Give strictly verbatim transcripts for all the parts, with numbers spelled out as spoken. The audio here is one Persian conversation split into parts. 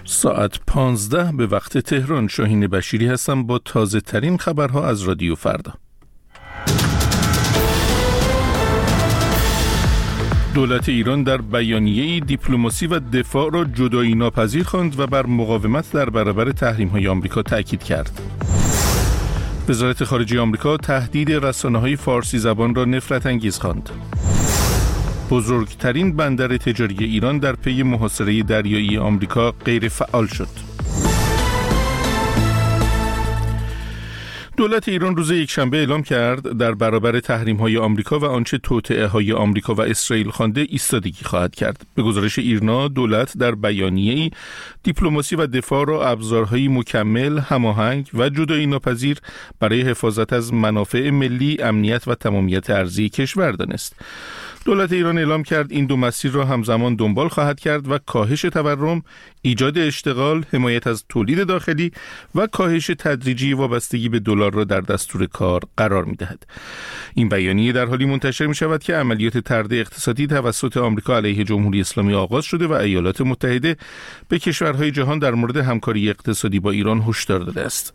ساعت پانزده به وقت تهران. شاهین بشیری هستم با تازه ترین خبرها از رادیو فردا. دولت ایران در بیانیه‌ای دیپلماسی و دفاع را جدایی ناپذیر خواند و بر مقاومت در برابر تحریم‌های آمریکا تاکید کرد. وزارت خارجه آمریکا تهدید رسانه‌های فارسی زبان را نفرت انگیز خواند. بزرگترین بندر تجاری ایران در پی محاصره دریایی آمریکا غیر فعال شد. دولت ایران روز یکشنبه اعلام کرد در برابر تحریم‌های آمریکا و آنچه توطئه‌های آمریکا و اسرائیل خوانده ایستادگی خواهد کرد. به گزارش ایرنا، دولت در بیانیه‌ای دیپلماسی و دفاع را ابزارهایی مکمل، هماهنگ و جدایی ناپذیر برای حفاظت از منافع ملی، امنیت و تمامیت ارضی کشور دانست. دولت ایران اعلام کرد این دو مسیر را همزمان دنبال خواهد کرد و کاهش تورم، ایجاد اشتغال، حمایت از تولید داخلی و کاهش تدریجی وابستگی به دلار را در دستور کار قرار می‌دهد. این بیانیه در حالی منتشر می‌شود که عملیات طرد اقتصادی توسط آمریکا علیه جمهوری اسلامی آغاز شده و ایالات متحده به کشورهای جهان در مورد همکاری اقتصادی با ایران هشدار داده است.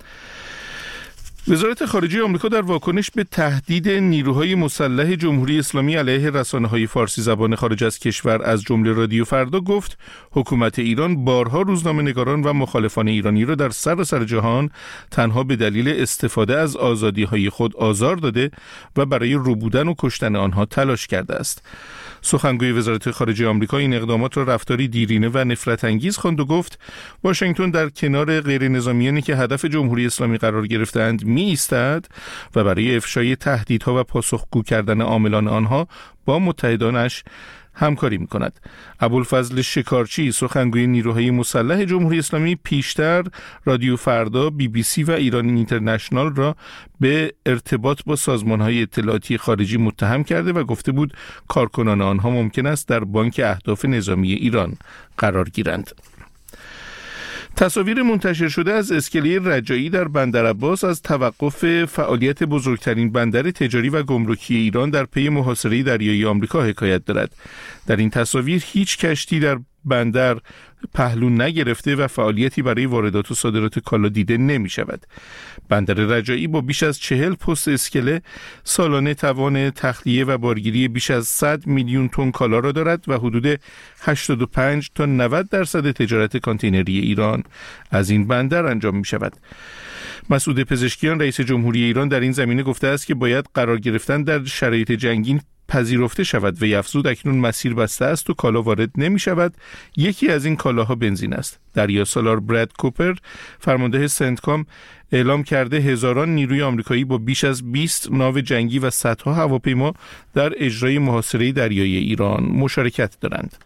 وزارت خارجه آمریکا در واکنش به تهدید نیروهای مسلح جمهوری اسلامی علیه رسانه‌های فارسی زبان خارج از کشور از جمله رادیو فردا گفت حکومت ایران بارها روزنامه‌نگاران و مخالفان ایرانی را در سراسر جهان تنها به دلیل استفاده از آزادی‌های خود آزار داده و برای ربودن و کشتن آنها تلاش کرده است. سخنگوی وزارت خارجه آمریکا این اقدامات را رفتاری دیرینه و نفرت انگیز خواند و گفت واشنگتن در کنار غیر نظامیانی که هدف جمهوری اسلامی قرار گرفتند می ایستد و برای افشای تهدیدها و پاسخگو کردن عاملان آنها با متحدانش همکاری می‌کند. ابوالفضل شکارچی، سخنگوی نیروهای مسلح جمهوری اسلامی، پیشتر رادیو فردا، بی بی سی و ایران اینترنشنال را به ارتباط با سازمان‌های اطلاعاتی خارجی متهم کرده و گفته بود کارکنان آنها ممکن است در بانک اهداف نظامی ایران قرار گیرند. تصاویر منتشر شده از اسکله رجایی در بندر عباس از توقف فعالیت بزرگترین بندر تجاری و گمرکی ایران در پی محاصره دریایی آمریکا حکایت دارد. در این تصاویر هیچ کشتی در بندر پهلو نگرفته و فعالیتی برای واردات و صادرات کالا دیده نمی شود. بندر رجایی با بیش از چهل پست اسکله سالانه توان تخلیه و بارگیری بیش از صد میلیون تن کالا را دارد و حدود هشتاد و پنج تا نود درصد تجارت کانتینری ایران از این بندر انجام می شود. مسعود پزشکیان، رئیس جمهوری ایران، در این زمینه گفته است که باید قرار گرفتن در شرایط جنگی پذیرفته شود و افزود اکنون مسیر بسته است و کالا وارد نمی شود. یکی از این کالاها بنزین است. دریا سالار براد کوپر، فرمانده سنتکام، اعلام کرده هزاران نیروی آمریکایی با بیش از بیست ناو جنگی و صدها هواپیما در اجرای محاصره دریایی ایران مشارکت دارند.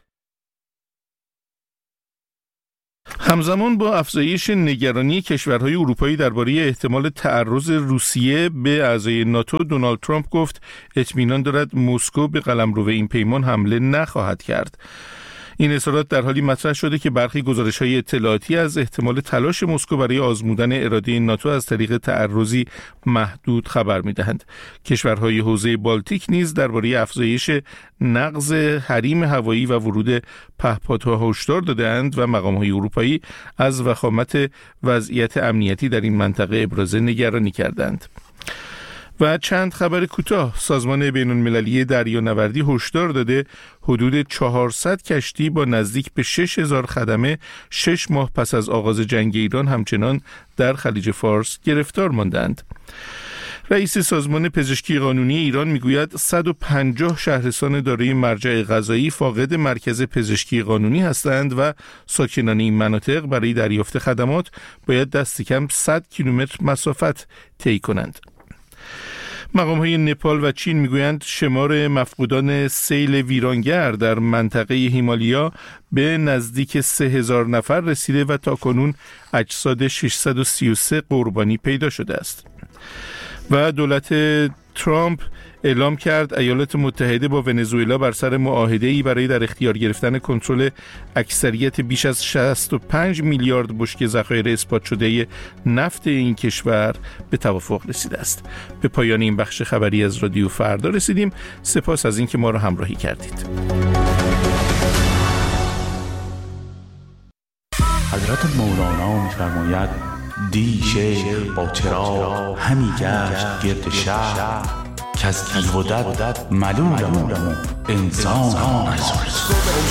همزمان با افزایش نگرانی کشورهای اروپایی درباره احتمال تعرض روسیه به اعضای ناتو، دونالد ترامپ گفت اطمینان دارد مسکو به قلمرو این پیمان حمله نخواهد کرد. این اظهارات در حالی مطرح شده که برخی گزارش‌های اطلاعاتی از احتمال تلاش مسکو برای آزمودن اراده ناتو از طریق تعرضی محدود خبر می‌دهند. کشورهای حوزه بالتیک نیز درباره افزایش نقض حریم هوایی و ورود پهپادها هشدار داده‌اند و مقام‌های اروپایی از وخامت وضعیت امنیتی در این منطقه ابراز نگرانی کردند. و چند خبر کوتاه. سازمان بین‌المللی دریانوردی هشدار داده حدود چهارصد کشتی با نزدیک به شش هزار خدمه شش ماه پس از آغاز جنگ ایران همچنان در خلیج فارس گرفتار ماندند. رئیس سازمان پزشکی قانونی ایران میگوید صد و پنجاه شهرستان دارای مرجع قضایی فاقد مرکز پزشکی قانونی هستند و ساکنان این مناطق برای دریافت خدمات باید دست کم صد کیلومتر مسافت طی کنند. مقام‌های نپال و چین میگویند شمار مفقودان سیل ویرانگر در منطقه هیمالیا به نزدیک سه هزار نفر رسیده و تاکنون اجساد ششصد و سی و سه قربانی پیدا شده است. و دولت ترامپ اعلام کرد ایالات متحده با ونزوئلا بر سر معاهده‌ای برای در اختیار گرفتن کنترل اکثریت بیش از شصت و پنج میلیارد بشکه ذخایر اثبات شده نفت این کشور به توافق رسیده است. به پایان این بخش خبری از رادیو فردا رسیدیم. سپاس از اینکه ما را همراهی کردید. حضرت مولانا می‌فرماید دی شیخ با چراغ همی گشت گرد شهر که از تیغ و دد ملولم انسان است.